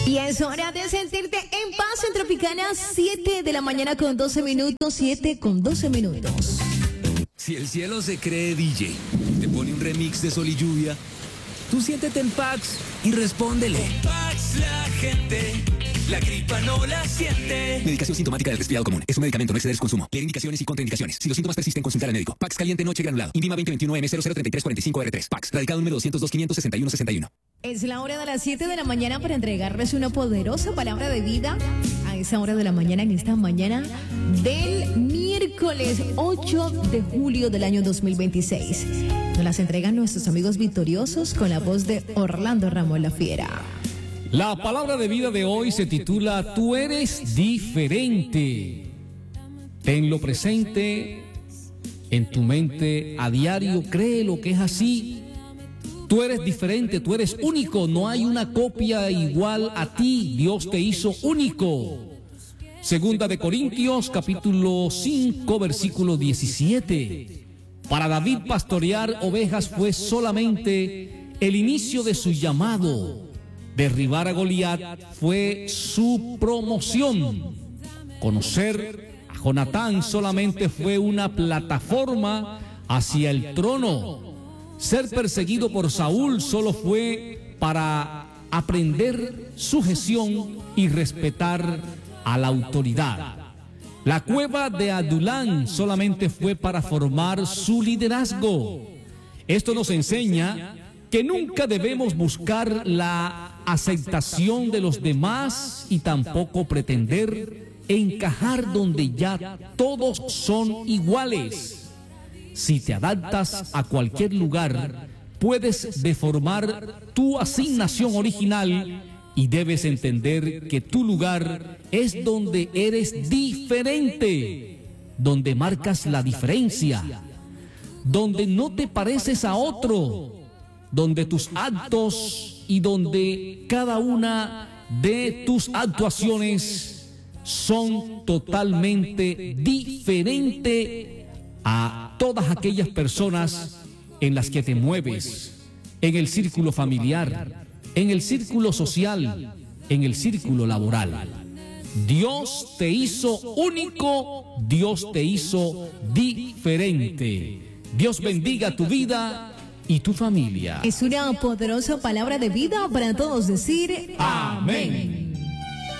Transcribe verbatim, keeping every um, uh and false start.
Y es hora de sentirte en paz en Tropicana, siete de la mañana con doce minutos, siete con doce minutos. Si el cielo se cree D J, te pone un remix de Sol y Lluvia, tú siéntete en Pax y respóndele. Con Pax la gente, la gripa no la siente. Medicación sintomática del resfriado común. Es un medicamento, no exceder su consumo. Leer indicaciones y contraindicaciones. Si los síntomas persisten, consultar al médico. Pax caliente noche granulado. INVIMA veinte veintiuno M cero cero treinta y tres cuarenta y cinco R tres. Pax. Radicado número doscientos dos quinientos sesenta y uno sesenta y uno. Es la hora de las siete de la mañana para entregarles una poderosa palabra de vida a esa hora de la mañana, en esta mañana del miércoles ocho de julio del año dos mil veintiséis. Nos las entregan nuestros amigos victoriosos con la voz de Orlando Ramos La Fiera. La palabra de vida de hoy se titula Tú eres diferente. Tenlo presente en tu mente a diario, cree lo que es así. Tú eres diferente, tú eres único, no hay una copia igual a ti, Dios te hizo único. Segunda de Corintios, capítulo cinco, versículo diecisiete. Para David pastorear ovejas fue solamente el inicio de su llamado. Derribar a Goliat fue su promoción. Conocer a Jonatán solamente fue una plataforma hacia el trono. Ser perseguido por Saúl solo fue para aprender sujeción y respetar a la autoridad. La cueva de Adulán solamente fue para formar su liderazgo. Esto nos enseña que nunca debemos buscar la aceptación de los demás y tampoco pretender encajar donde ya todos son iguales. Si te adaptas a cualquier lugar, puedes deformar tu asignación original y debes entender que tu lugar es donde eres diferente, donde marcas la diferencia, donde no te pareces a otro, donde tus actos y donde cada una de tus actuaciones son totalmente diferentes a todas aquellas personas en las que te mueves, en el círculo familiar, en el círculo social, en el círculo laboral. Dios te hizo único, Dios te hizo diferente. Dios bendiga tu vida y tu familia. Es una poderosa palabra de vida para todos decir amén.